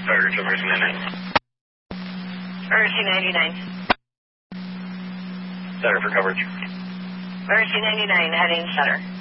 Target to Mercy 99. Mercy 99. Center for coverage. Mercy 99, heading center.